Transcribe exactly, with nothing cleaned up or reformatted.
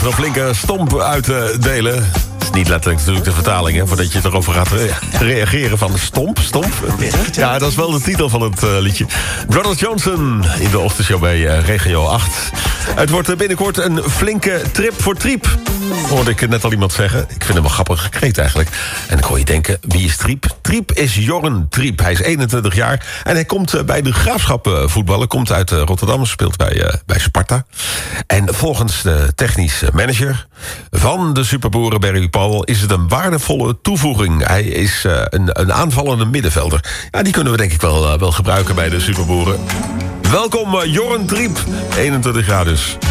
er een flinke stomp uit te delen. Het is niet letterlijk natuurlijk de vertaling, hè, voordat je erover gaat re- reageren van stomp, stomp. Ja, dat is wel de titel van het uh, liedje. Brothers Johnson in de ochtendshow bij uh, Regio acht. Het wordt binnenkort een flinke trip voor Triep. Hoorde ik net al iemand zeggen. Ik vind hem wel grappig gekreet eigenlijk. En dan kon je denken, wie is Triep? Triep is Jorn Triep. Hij is eenentwintig jaar en hij komt bij de Graafschap voetballen. Komt uit Rotterdam, speelt bij, uh, bij Sparta. En volgens de technisch manager van de Superboeren, Barry Powell, is het een waardevolle toevoeging. Hij is uh, een, een aanvallende middenvelder. Ja, die kunnen we denk ik wel, uh, wel gebruiken bij de Superboeren. Welkom, uh, Jorn Triep. eenentwintig jaar dus.